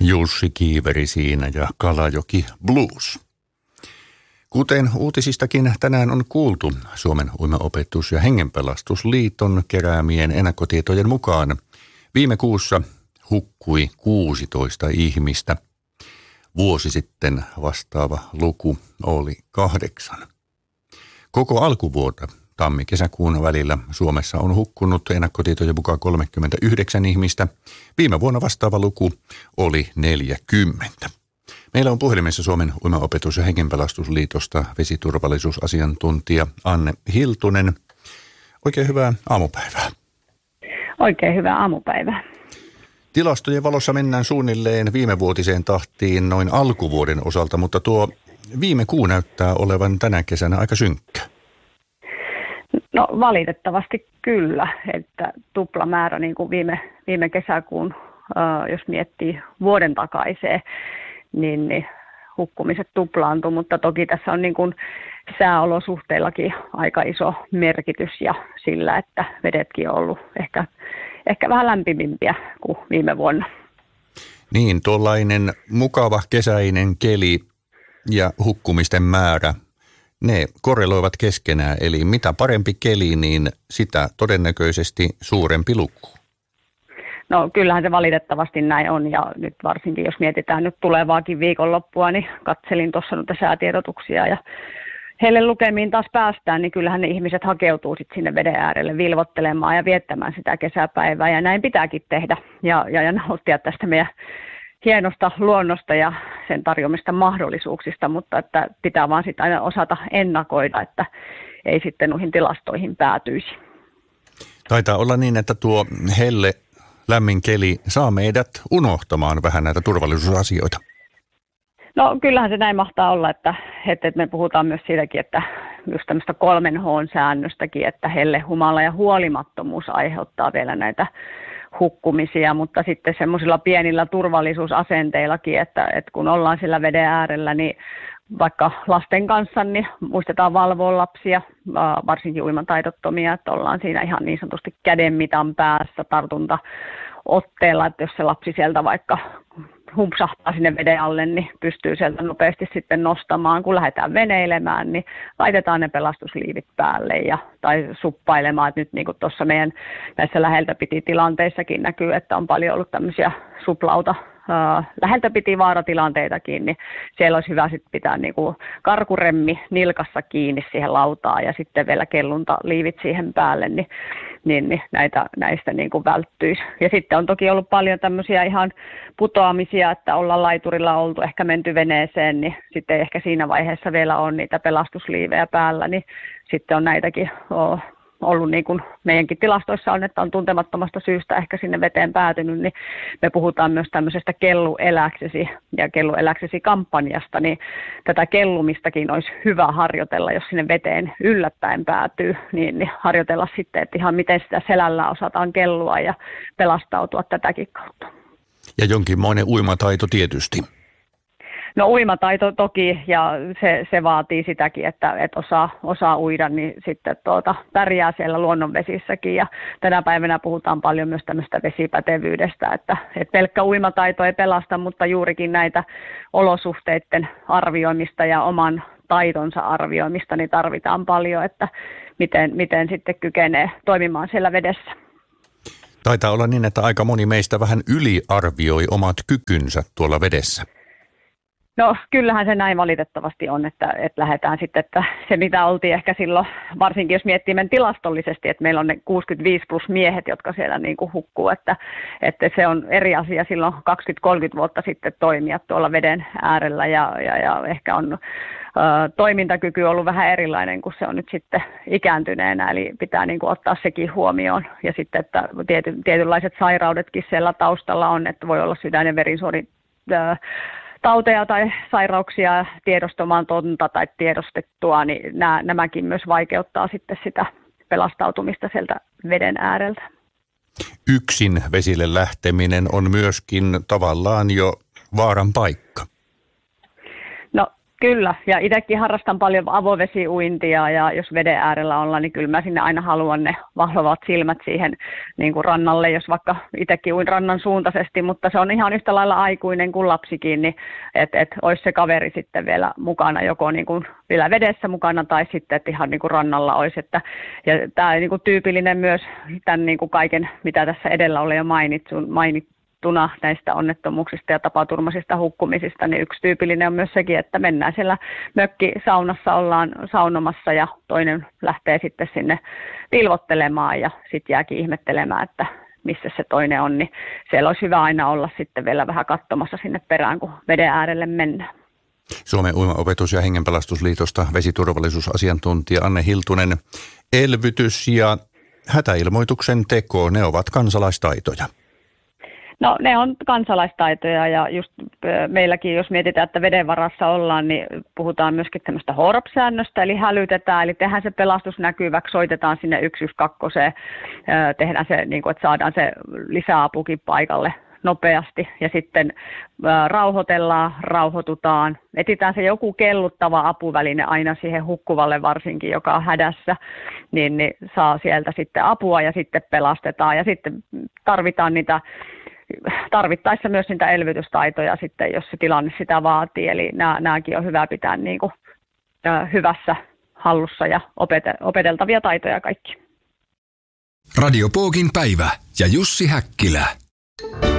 Jussi Kiiveri siinä ja Kalajoki Blues. Kuten uutisistakin tänään on kuultu, Suomen uimaopetus- ja hengenpelastusliiton keräämien ennakkotietojen mukaan viime kuussa hukkui 16 ihmistä. Vuosi sitten vastaava luku oli 8. Koko alkuvuotta tammi-kesäkuun välillä Suomessa on hukkunut ennakkotietojen mukaan 39 ihmistä. Viime vuonna vastaava luku oli 40. Meillä on puhelimessa Suomen uimaopetus- ja hengenpelastusliitosta vesiturvallisuusasiantuntija Anne Hiltunen. Oikein hyvää aamupäivää. Oikein hyvää aamupäivää. Tilastojen valossa mennään suunnilleen viimevuotiseen tahtiin noin alkuvuoden osalta, mutta tuo viime kuu näyttää olevan tänä kesänä aika synkkä. No valitettavasti kyllä, että tuplamäärä niin kuin viime kesäkuun, jos miettii vuoden takaiseen, niin hukkumiset tuplaantui, mutta toki tässä on niin kuin sääolosuhteillakin aika iso merkitys ja sillä, että vedetkin on ollut ehkä vähän lämpimimpiä kuin viime vuonna. Niin, tuollainen mukava kesäinen keli ja hukkumisten määrä, ne korreloivat keskenään, eli mitä parempi keli, niin sitä todennäköisesti suurempi luku. No kyllähän se valitettavasti näin on, ja nyt varsinkin jos mietitään nyt tulevaakin viikonloppua, niin katselin tuossa noita säätiedotuksia ja heille lukemiin taas päästään, niin kyllähän ne ihmiset hakeutuu sitten sinne veden äärelle vilvoittelemaan ja viettämään sitä kesäpäivää, ja näin pitääkin tehdä ja nauttia tästä meidän hienosta luonnosta ja sen tarjoamista mahdollisuuksista, mutta että pitää vaan sitten aina osata ennakoida, että ei sitten noihin tilastoihin päätyisi. Taitaa olla niin, että tuo helle lämmin keli saa meidät unohtamaan vähän näitä turvallisuusasioita. No kyllähän se näin mahtaa olla, että me puhutaan myös siitäkin, että just tämmöistä 3H-säännöstäkin, että helle, humala ja huolimattomuus aiheuttaa vielä näitä hukkumisia, mutta sitten semmoisilla pienillä turvallisuusasenteillakin, että kun ollaan sillä veden äärellä, niin vaikka lasten kanssa, niin muistetaan valvoa lapsia, varsinkin uimataidottomia, että ollaan siinä ihan niin sanotusti kädenmitan päässä tartuntaotteella, että jos se lapsi sieltä vaikka humpsahtaa sinne veden alle, niin pystyy sieltä nopeasti sitten nostamaan. Kun lähdetään veneilemään, niin laitetaan ne pelastusliivit päälle tai suppailemaan. Että nyt niin kuin tuossa meidän näissä läheltä piti tilanteissakin näkyy, että on paljon ollut tämmöisiä suplauta läheltä piti vaaratilanteitakin, niin siellä olisi hyvä sitten pitää niin kuin karkuremmi nilkassa kiinni siihen lautaan ja sitten vielä kelluntaliivit siihen päälle, niin näistä niin kuin välttyisi. Ja sitten on toki ollut paljon tämmöisiä ihan putoamisia, että ollaan laiturilla oltu, ehkä menty veneeseen, niin sitten ehkä siinä vaiheessa vielä on niitä pelastusliivejä päällä, niin sitten on näitäkin ollut niin kuin meidänkin tilastoissa on, että on tuntemattomasta syystä ehkä sinne veteen päätynyt, niin me puhutaan myös tämmöisestä kellueläksesi ja kellueläksesi kampanjasta, niin tätä kellumistakin olisi hyvä harjoitella, jos sinne veteen yllättäen päätyy, niin harjoitella sitten, että ihan miten sitä selällä osataan kellua ja pelastautua tätäkin kautta. Ja jonkinmoinen uimataito tietysti. No uimataito toki, ja se vaatii sitäkin, että osaa uida, niin sitten pärjää siellä luonnonvesissäkin. Ja tänä päivänä puhutaan paljon myös tämmöistä vesipätevyydestä, että pelkkä uimataito ei pelasta, mutta juurikin näitä olosuhteiden arvioimista ja oman taitonsa arvioimista niin tarvitaan paljon, että miten sitten kykenee toimimaan siellä vedessä. Taitaa olla niin, että aika moni meistä vähän yliarvioi omat kykynsä tuolla vedessä. No kyllähän se näin valitettavasti on, että lähdetään sitten, että se mitä oltiin ehkä silloin, varsinkin jos miettii tilastollisesti, että meillä on ne 65 plus miehet, jotka siellä niin kuin hukkuu, että se on eri asia silloin 20-30 vuotta sitten toimia tuolla veden äärellä ja ehkä on toimintakyky ollut vähän erilainen kuin se on nyt sitten ikääntyneenä, eli pitää niin kuin ottaa sekin huomioon ja sitten, että tietynlaiset sairaudetkin siellä taustalla on, että voi olla sydän- ja verisuoni tauteja tai sairauksia tiedostamatonta tai tiedostettua, niin nämäkin myös vaikeuttaa sitten sitä pelastautumista sieltä veden ääreltä. Yksin vesille lähteminen on myöskin tavallaan jo vaaran paikka. No Kyllä, ja itsekin harrastan paljon avovesiuintia, ja jos veden äärellä ollaan, niin kyllä mä sinne aina haluan ne vahvavat silmät siihen niin kuin rannalle, jos vaikka itsekin uin rannan suuntaisesti, mutta se on ihan yhtä lailla aikuinen kuin lapsikin, niin että olisi se kaveri sitten vielä mukana, joko niin kuin vielä vedessä mukana tai sitten, että ihan niin kuin rannalla olisi. Ja tämä on niin kuin tyypillinen myös tämän niin kuin kaiken, mitä tässä edellä oli jo mainittu näistä onnettomuuksista ja tapaturmaisista hukkumisista, niin yksi tyypillinen on myös sekin, että mennään siellä mökkisaunassa, ollaan saunomassa ja toinen lähtee sitten sinne pilvottelemaan ja sitten jääkin ihmettelemään, että missä se toinen on, niin siellä olisi hyvä aina olla sitten vielä vähän katsomassa sinne perään, kun veden äärelle mennään. Suomen uimaopetus- ja hengenpelastusliitosta vesiturvallisuusasiantuntija Anne Hiltunen. Elvytys ja hätäilmoituksen teko, ne ovat kansalaistaitoja. No ne on kansalaistaitoja ja just meilläkin, jos mietitään, että veden varassa ollaan, niin puhutaan myöskin tämmöistä HOROP-säännöstä, eli hälytetään, eli tehdään se pelastus näkyväksi, soitetaan sinne 112, tehdään se, niin kuin, että saadaan se lisäapukin paikalle nopeasti ja sitten rauhoitellaan, rauhoitutaan, etsitään se joku kelluttava apuväline aina siihen hukkuvalle varsinkin, joka on hädässä, niin saa sieltä sitten apua ja sitten pelastetaan ja sitten tarvittaessa myös niitä elvytystaitoja sitten, jos se tilanne sitä vaatii. Eli nämäkin on hyvä pitää niin kuin, hyvässä hallussa ja opeteltavia taitoja kaikki. Radio Pookin päivä ja Jussi Häkkilä.